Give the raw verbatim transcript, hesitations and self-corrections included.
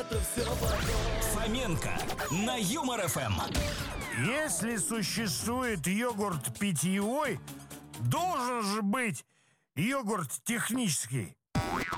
Фоменко на Юмор эф эм. Если существует йогурт питьевой, должен же быть йогурт технический.